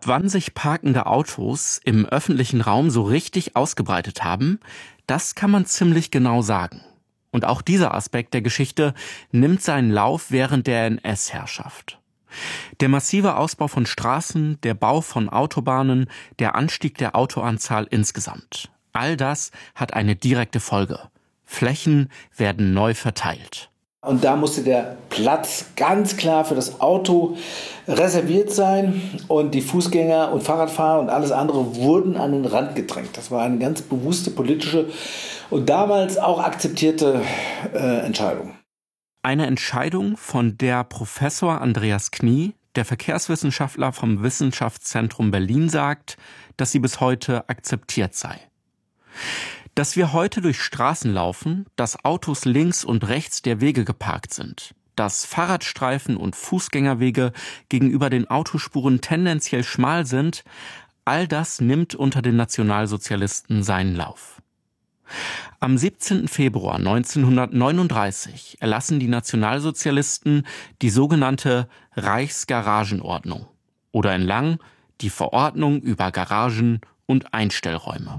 wann sich parkende Autos im öffentlichen Raum so richtig ausgebreitet haben, das kann man ziemlich genau sagen. Und auch dieser Aspekt der Geschichte nimmt seinen Lauf während der NS-Herrschaft. Der massive Ausbau von Straßen, der Bau von Autobahnen, der Anstieg der Autoanzahl insgesamt. All das hat eine direkte Folge. Flächen werden neu verteilt. Und da musste der Platz ganz klar für das Auto reserviert sein und die Fußgänger und Fahrradfahrer und alles andere wurden an den Rand gedrängt. Das war eine ganz bewusste politische und damals auch akzeptierte Entscheidung. Eine Entscheidung, von der Professor Andreas Knie, der Verkehrswissenschaftler vom Wissenschaftszentrum Berlin, sagt, dass sie bis heute akzeptiert sei. Dass wir heute durch Straßen laufen, dass Autos links und rechts der Wege geparkt sind, dass Fahrradstreifen und Fußgängerwege gegenüber den Autospuren tendenziell schmal sind, all das nimmt unter den Nationalsozialisten seinen Lauf. Am 17. Februar 1939 erlassen die Nationalsozialisten die sogenannte Reichsgaragenordnung oder in lang die Verordnung über Garagen und Einstellräume.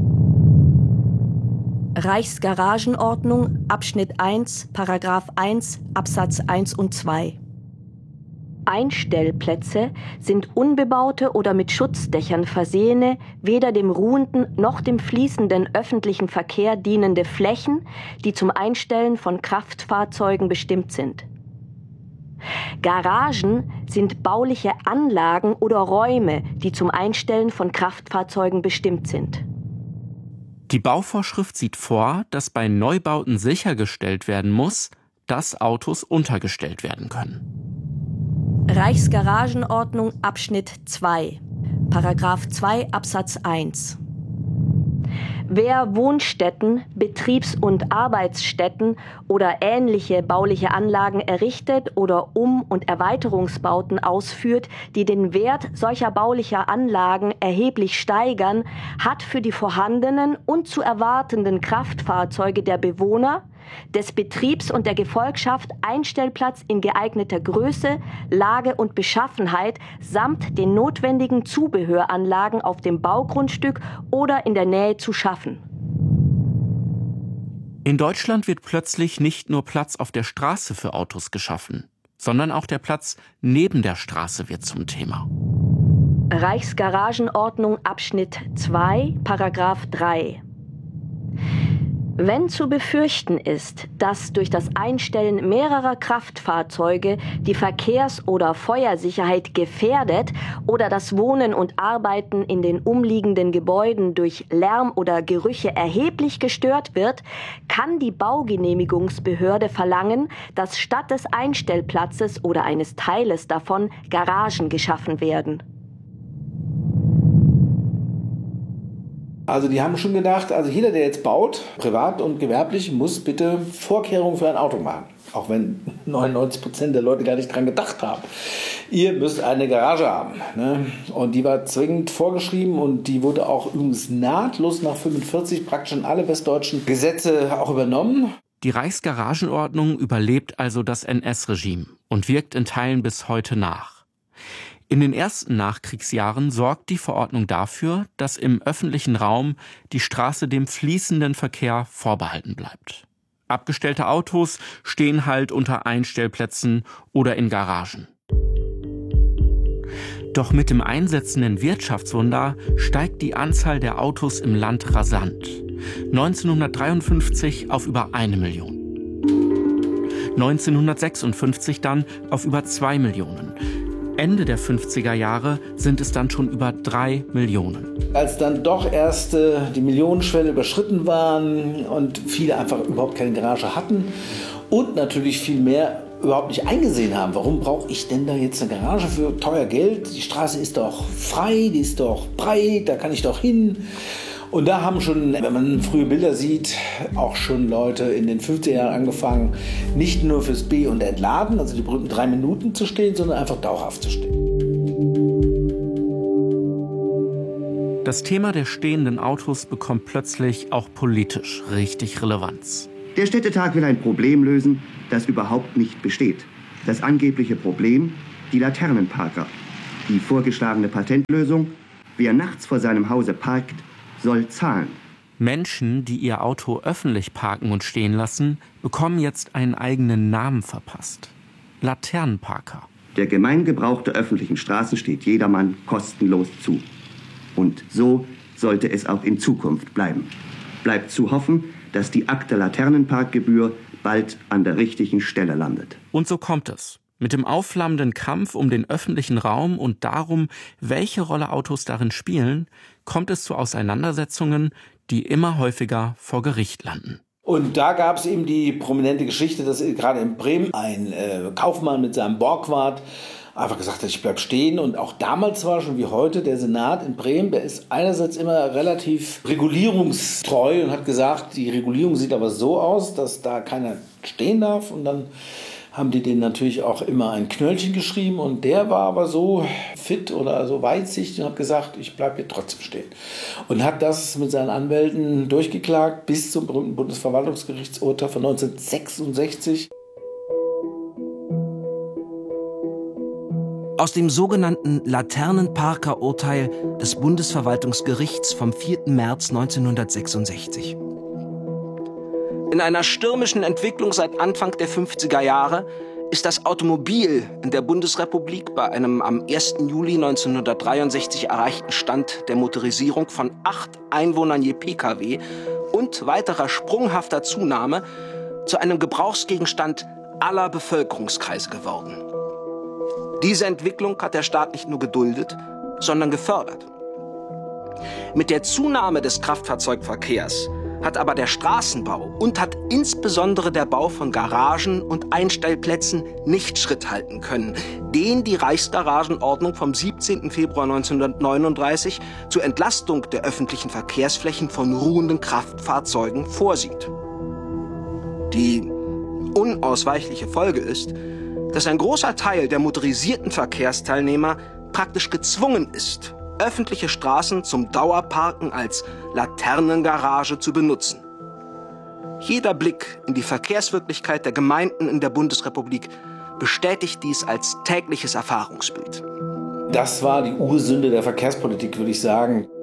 Reichsgaragenordnung, Abschnitt 1, Paragraph 1, Absatz 1 und 2. Einstellplätze sind unbebaute oder mit Schutzdächern versehene, weder dem ruhenden noch dem fließenden öffentlichen Verkehr dienende Flächen, die zum Einstellen von Kraftfahrzeugen bestimmt sind. Garagen sind bauliche Anlagen oder Räume, die zum Einstellen von Kraftfahrzeugen bestimmt sind. Die Bauvorschrift sieht vor, dass bei Neubauten sichergestellt werden muss, dass Autos untergestellt werden können. Reichsgaragenordnung, Abschnitt 2, Paragraph 2, Absatz 1. Wer Wohnstätten, Betriebs- und Arbeitsstätten oder ähnliche bauliche Anlagen errichtet oder Um- und Erweiterungsbauten ausführt, die den Wert solcher baulicher Anlagen erheblich steigern, hat für die vorhandenen und zu erwartenden Kraftfahrzeuge der Bewohner, des Betriebs und der Gefolgschaft Einstellplatz in geeigneter Größe, Lage und Beschaffenheit samt den notwendigen Zubehöranlagen auf dem Baugrundstück oder in der Nähe zu schaffen. In Deutschland wird plötzlich nicht nur Platz auf der Straße für Autos geschaffen, sondern auch der Platz neben der Straße wird zum Thema. Reichsgaragenordnung, Abschnitt 2, Paragraph 3. Wenn zu befürchten ist, dass durch das Einstellen mehrerer Kraftfahrzeuge die Verkehrs- oder Feuersicherheit gefährdet oder das Wohnen und Arbeiten in den umliegenden Gebäuden durch Lärm oder Gerüche erheblich gestört wird, kann die Baugenehmigungsbehörde verlangen, dass statt des Einstellplatzes oder eines Teiles davon Garagen geschaffen werden. Also die haben schon gedacht, also jeder, der jetzt baut, privat und gewerblich, muss bitte Vorkehrungen für ein Auto machen. Auch wenn 99% der Leute gar nicht dran gedacht haben. Ihr müsst eine Garage haben. Ne? Und die war zwingend vorgeschrieben und die wurde auch übrigens nahtlos nach 45 praktisch in alle westdeutschen Gesetze auch übernommen. Die Reichsgaragenordnung überlebt also das NS-Regime und wirkt in Teilen bis heute nach. In den ersten Nachkriegsjahren sorgt die Verordnung dafür, dass im öffentlichen Raum die Straße dem fließenden Verkehr vorbehalten bleibt. Abgestellte Autos stehen halt unter Einstellplätzen oder in Garagen. Doch mit dem einsetzenden Wirtschaftswunder steigt die Anzahl der Autos im Land rasant. 1953 auf über 1 Million. 1956 dann auf über 2 Millionen. Ende der 50er Jahre sind es dann schon über 3 Millionen. Als dann doch erst die Millionenschwelle überschritten waren und viele einfach überhaupt keine Garage hatten und natürlich viel mehr überhaupt nicht eingesehen haben, warum brauche ich denn da jetzt eine Garage für teuer Geld? Die Straße ist doch frei, die ist doch breit, da kann ich doch hin. Und da haben schon, wenn man frühe Bilder sieht, auch schon Leute in den 50er Jahren angefangen, nicht nur fürs Be- und Entladen, also die berühmten 3 Minuten zu stehen, sondern einfach dauerhaft zu stehen. Das Thema der stehenden Autos bekommt plötzlich auch politisch richtig Relevanz. Der Städtetag will ein Problem lösen, das überhaupt nicht besteht. Das angebliche Problem, die Laternenparker. Die vorgeschlagene Patentlösung: Wer nachts vor seinem Hause parkt, soll zahlen. Menschen, die ihr Auto öffentlich parken und stehen lassen, bekommen jetzt einen eigenen Namen verpasst: Laternenparker. Der Gemeingebrauch der öffentlichen Straßen steht jedermann kostenlos zu. Und so sollte es auch in Zukunft bleiben. Bleibt zu hoffen, dass die Akte Laternenparkgebühr bald an der richtigen Stelle landet. Und so kommt es. Mit dem aufflammenden Kampf um den öffentlichen Raum und darum, welche Rolle Autos darin spielen, kommt es zu Auseinandersetzungen, die immer häufiger vor Gericht landen. Und da gab es eben die prominente Geschichte, dass gerade in Bremen ein Kaufmann mit seinem Borgward einfach gesagt hat, ich bleib stehen. Und auch damals war schon wie heute der Senat in Bremen, der ist einerseits immer relativ regulierungstreu und hat gesagt, die Regulierung sieht aber so aus, dass da keiner stehen darf. Und dann haben die denen natürlich auch immer ein Knöllchen geschrieben. Und der war aber so fit oder so weitsichtig und hat gesagt, ich bleibe hier trotzdem stehen. Und hat das mit seinen Anwälten durchgeklagt bis zum berühmten Bundesverwaltungsgerichtsurteil von 1966. Aus dem sogenannten Laternenparker-Urteil des Bundesverwaltungsgerichts vom 4. März 1966. In einer stürmischen Entwicklung seit Anfang der 50er Jahre ist das Automobil in der Bundesrepublik bei einem am 1. Juli 1963 erreichten Stand der Motorisierung von 8 Einwohnern je Pkw und weiterer sprunghafter Zunahme zu einem Gebrauchsgegenstand aller Bevölkerungskreise geworden. Diese Entwicklung hat der Staat nicht nur geduldet, sondern gefördert. Mit der Zunahme des Kraftfahrzeugverkehrs hat aber der Straßenbau und hat insbesondere der Bau von Garagen und Einstellplätzen nicht Schritt halten können, den die Reichsgaragenordnung vom 17. Februar 1939 zur Entlastung der öffentlichen Verkehrsflächen von ruhenden Kraftfahrzeugen vorsieht. Die unausweichliche Folge ist, dass ein großer Teil der motorisierten Verkehrsteilnehmer praktisch gezwungen ist, öffentliche Straßen zum Dauerparken als Laternengarage zu benutzen. Jeder Blick in die Verkehrswirklichkeit der Gemeinden in der Bundesrepublik bestätigt dies als tägliches Erfahrungsbild. Das war die Ursünde der Verkehrspolitik, würde ich sagen.